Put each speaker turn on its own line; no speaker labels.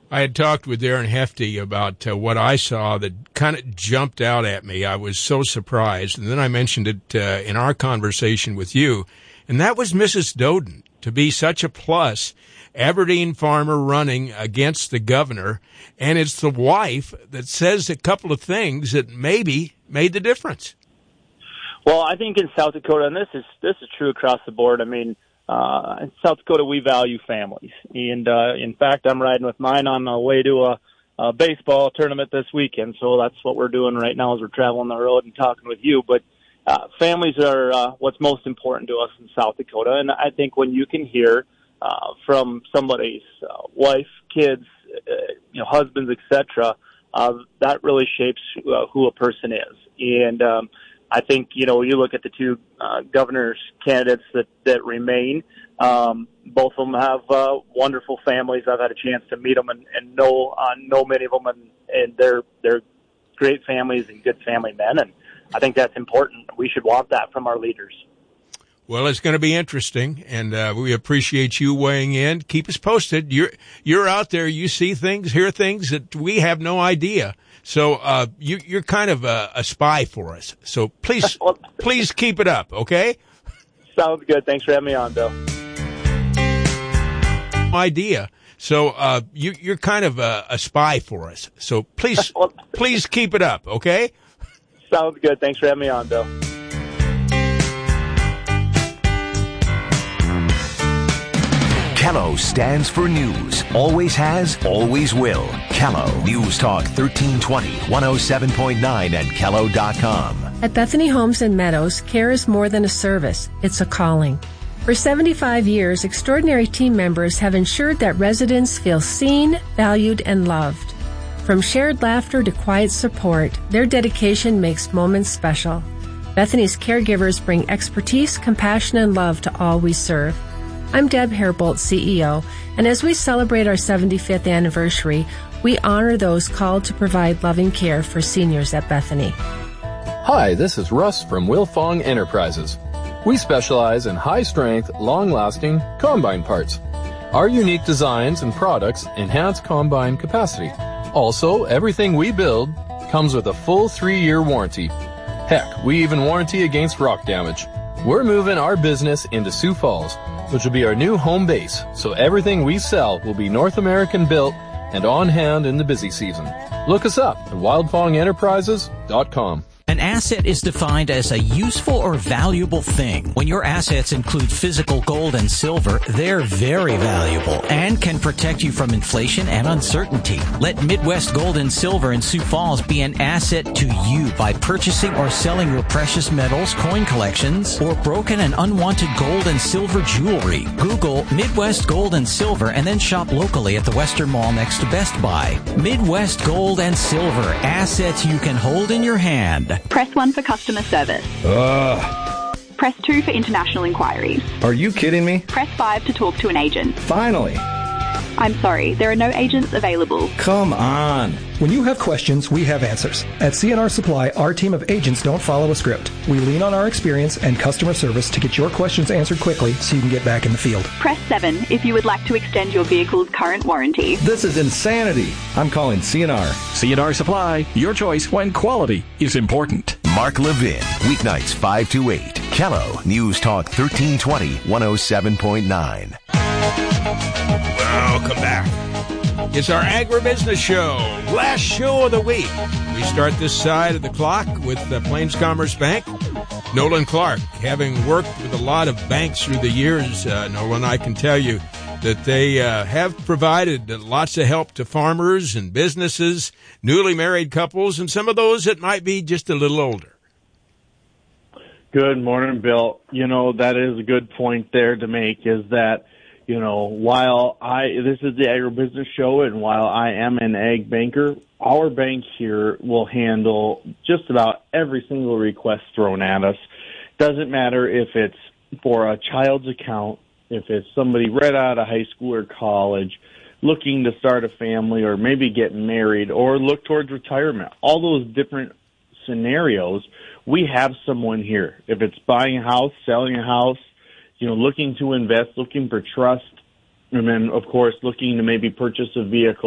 I had talked with Darren Hefty about what I saw that kind of jumped out at me. I was so surprised. And then I mentioned it in our conversation with you. And that was Mrs. Doden, to be such a plus. Aberdeen farmer running against the governor. And it's the wife that says a couple of things that maybe made the difference.
Well, I think in South Dakota, and this is true across the board. I mean, in South Dakota, we value families. And, in fact, I'm riding with mine on the way to a baseball tournament this weekend. So that's what we're doing right now as we're traveling the road and talking with you. But, families are, what's most important to us in South Dakota. And I think when you can hear, from somebody's, wife, kids, husbands, etc., that really shapes, who a person is. And, I think, you look at the two governor's candidates that remain. Both of them have wonderful families. I've had a chance to meet them and know many of them, and they're great families and good family men. And I think that's important. We should want that from our leaders.
Well, it's going to be interesting, and we appreciate you weighing in. Keep us posted. You're out there. You see things, hear things that we have no idea. So you're kind of a spy for us. So please keep it up, okay?
Sounds good. Thanks for having me on, Bill.
Idea. So you're kind of a spy for us. So please keep it up, okay?
Sounds good. Thanks for having me on, Bill.
Kello stands for news. Always has, always will. Kello News Talk 1320, 107.9 and Kello.com.
At Bethany Homes and Meadows, care is more than a service. It's a calling. For 75 years, extraordinary team members have ensured that residents feel seen, valued, and loved. From shared laughter to quiet support, their dedication makes moments special. Bethany's caregivers bring expertise, compassion, and love to all we serve. I'm Deb Hairbolt, CEO, and as we celebrate our 75th anniversary, we honor those called to provide loving care for seniors at Bethany.
Hi, this is Russ from Wilfong Enterprises. We specialize in high-strength, long-lasting combine parts. Our unique designs and products enhance combine capacity. Also, everything we build comes with a full 3-year warranty. Heck, we even warranty against rock damage. We're moving our business into Sioux Falls, which will be our new home base, so everything we sell will be North American built and on hand in the busy season. Look us up at wildfongenterprises.com.
An asset is defined as a useful or valuable thing. When your assets include physical gold and silver, they're very valuable and can protect you from inflation and uncertainty. Let Midwest Gold and Silver in Sioux Falls be an asset to you by purchasing or selling your precious metals, coin collections, or broken and unwanted gold and silver jewelry. Google Midwest Gold and Silver and then shop locally at the Western Mall next to Best Buy. Midwest Gold and Silver, assets you can hold in your hand.
Press 1 for customer service. Press 2 for international inquiries.
Are you kidding me?
Press 5 to talk to an agent.
Finally.
I'm sorry, there are no agents available.
Come on.
When you have questions, we have answers. At CNR Supply, our team of agents don't follow a script. We lean on our experience and customer service to get your questions answered quickly so you can get back in the field.
Press 7 if you would like to extend your vehicle's current warranty.
This is insanity. I'm calling CNR.
CNR Supply, your choice when quality is important.
Mark Levin, weeknights 5 to 8. Kello News Talk 1320, 107.9.
Welcome back. It's our agribusiness show, last show of the week. We start this side of the clock with the Plains Commerce Bank. Nolan Clark, having worked with a lot of banks through the years, Nolan, I can tell you that they have provided lots of help to farmers and businesses, newly married couples, and some of those that might be just a little older.
Good morning, Bill. That is a good point there to make, is that while this is the agribusiness show, and while I am an ag banker, our bank here will handle just about every single request thrown at us. Doesn't matter if it's for a child's account, if it's somebody right out of high school or college looking to start a family or maybe get married or look towards retirement. All those different scenarios, we have someone here. If it's buying a house, selling a house, looking to invest, looking for trust, and then, of course, looking to maybe purchase a vehicle.